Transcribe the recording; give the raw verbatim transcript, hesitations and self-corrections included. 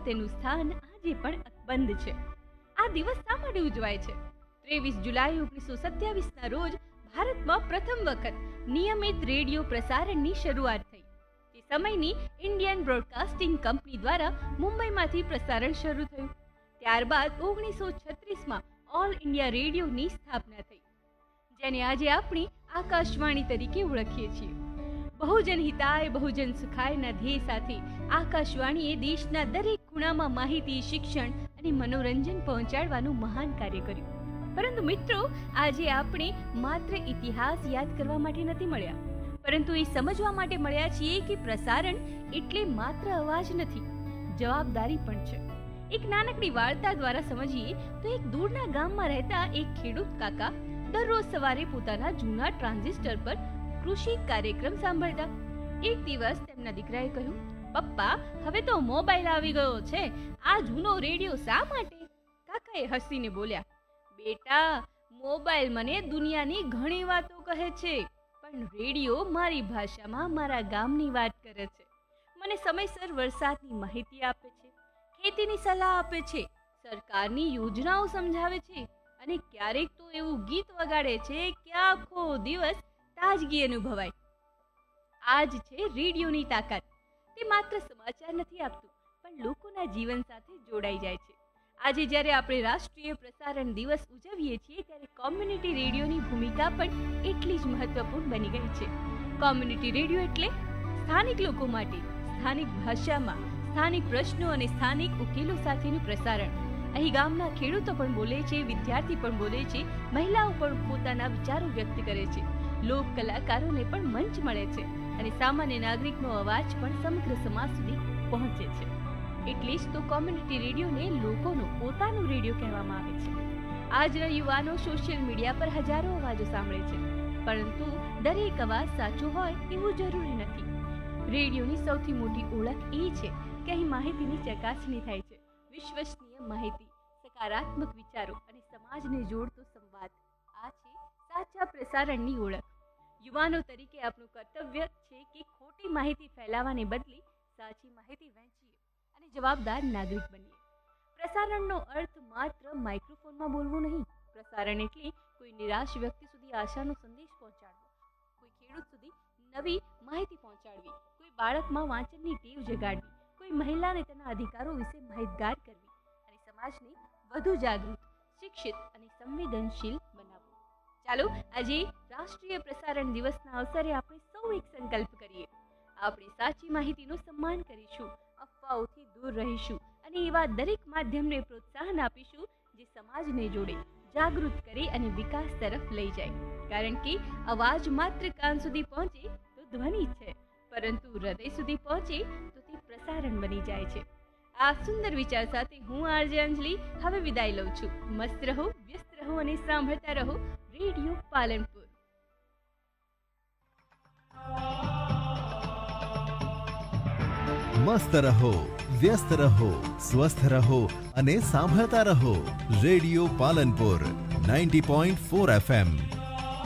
તેનું સ્થાન આજે પણ અકબંધ છે. આ દિવસ શા માટે ઉજવાય છે? ત્રેવીસ જુલાઈ ઓગણીસો સત્યાવીસ ના રોજ ભારતમાં પ્રથમ વખત નિયમિત રેડિયો પ્રસારણની શરૂઆત થઈ. તે સમયની ઇન્ડિયન બ્રોડકાસ્ટિંગ કંપની દ્વારા મુંબઈમાંથી પ્રસારણ શરૂ થયું. ત્યારબાદ ઓગણીસો છત્રીસમાં ઓલ ઇન્ડિયા રેડિયોની સ્થાપના થઈ, જેને આજે આપણે આકાશવાણી તરીકે ઓળખીએ છીએ. બહુજન હિતાય બહુજન સુખાયના ધ્યેય સાથે આકાશવાણીએ દેશના દરેક ખૂણામાં માહિતી, શિક્ષણ અને મનોરંજન પહોંચાડવાનું મહાન કાર્ય કર્યું. પરંતુ મિત્રો, આજે આપણે માત્ર ઇતિહાસ યાદ કરવા માટે નથી મળ્યા, પરંતુ એ સમજવા માટે મળ્યા છીએ કે પ્રસારણ એટલે માત્ર અવાજ નથી, જવાબદારી પણ છે. એક નાનકડી વાર્તા દ્વારા સમજીએ તો એક દૂરના ગામમાં રહેતા એક ખેડૂત કાકા દરરોજ સવારે પોતાના જૂના ટ્રાન્ઝિસ્ટર પર કૃષિ કાર્યક્રમ સાંભળતા. એક દિવસ તેમના દીકરાએ કહ્યું, પપ્પા, હવે તો મોબાઈલ આવી ગયો છે, આ જૂનો રેડિયો શા માટે? કાકાએ હસીને બોલ્યા, બેટા, મોબાઈલ મને દુનિયાની ઘણી વાતો કહે છે, પણ રેડિયો મારી ભાષામાં મારા ગામની વાત કરે છે. મને સમયસર વરસાદની માહિતી આપે છે, ખેતીની સલાહ આપે છે, સરકારની યોજનાઓ સમજાવે છે અને ક્યારેક તો એવું ગીત વગાડે છે કે આખો દિવસ તાજગી અનુભવાય. આ જ છે રેડિયોની તાકાત. તે માત્ર સમાચાર નથી આપતું, પણ લોકોના જીવન સાથે જોડાઈ જાય છે. આજે જ્યારે આપણે રાષ્ટ્રીય પ્રસારણ દિવસ ઉજવીએ છીએ, ત્યારે કોમ્યુનિટી રેડિયોની ભૂમિકા પણ એટલી જ મહત્વપૂર્ણ બની ગઈ છે. કોમ્યુનિટી રેડિયો એટલે સ્થાનિક લોકો માટે સ્થાનિક ભાષામાં સ્થાનિક પ્રશ્નો અને સ્થાનિક ઉકેલો સાથેનું પ્રસારણ. અહીં ગામના ખેડૂતો પણ બોલે છે, વિદ્યાર્થી પણ બોલે છે, મહિલાઓ પણ પોતાના વિચારો વ્યક્ત કરે છે, લોક કલાકારોને પણ મંચ મળે છે અને સામાન્ય નાગરિકનો અવાજ પણ સમગ્ર સમાજ સુધી પહોંચે છે. એટલે જ તો કોમ્યુનિટી રેડિયોને લોકોનો પોતાનો રેડિયો કહેવામાં આવે છે. આજના યુવાનો સોશિયલ મીડિયા પર હજારો અવાજો સાંભળે છે, પરંતુ દરેક અવાજ સાચો હોય એવું જરૂરી નથી. રેડિયોની સૌથી મોટી ઓળખ એ છે કે અહીં માહિતીની ચકાસણી થાય છે. વિશ્વસનીય માહિતી, સકારાત્મક વિચારો અને સમાજને જોડતો સંવાદ, આ છે સાચા પ્રસારણની ઓળખ. યુવાનો તરીકે આપણું કર્તવ્ય છે કે ખોટી માહિતી ફેલાવાને બદલે સાચી માહિતી વહેંચીએ અને જવાબદાર નાગરિક બનીએ. પ્રસારણનો અર્થ માત્ર માઇક્રોફોનમાં બોલવું નહીં. પ્રસારણ એટલે કોઈ નિરાશ વ્યક્તિ સુધી આશાનો સંદેશ પહોંચાડવો, કોઈ ખેડૂત સુધી નવી માહિતી પહોંચાડવી, કોઈ બાળકમાં વાંચનની ટેવ જગાડવી, કોઈ મહિલાને તેના અધિકારો વિશે માહિતગાર કરવી અને સમાજને વધુ જાગૃત, શિક્ષિત અને સંવેદનશીલ બનાવવું. ચાલો આજે રાષ્ટ્રીય પ્રસારણ દિવસના અવસરે આપણે સૌ એક સંકલ્પ કરીએ. આપણે સાચી માહિતીનું સન્માન કરીશું, અફવાઓથી દૂર રહીશું અને એવા દરેક માધ્યમને પ્રોત્સાહન આપીશું જે સમાજને જોડે, જાગૃત કરે અને વિકાસ તરફ લઈ જાય. કારણ કે અવાજ માત્ર કાન સુધી પહોંચે તો ધ્વનિ છે, પરંતુ હૃદય સુધી પહોંચે તો તે પ્રસારણ બની જાય છે. આ સુંદર વિચાર સાથે હું આરજે અંજલિ હવે વિદાય લઉં છું. મસ્ત રહો, વ્યસ્ત રહો અને સાંભળતા રહો રેડિયો પાલનપુર. મસ્ત રહો, વ્યસ્ત રહો, સ્વસ્થ રહો અને સાંભળતા રહો radio Palanpur ninety point four F M.